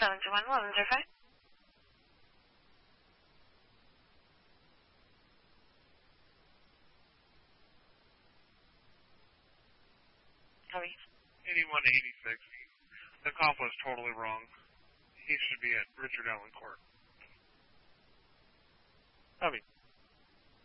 721-1105. Copy. 8186. The cop was totally wrong. He should be at Richard Allen Court. Copy.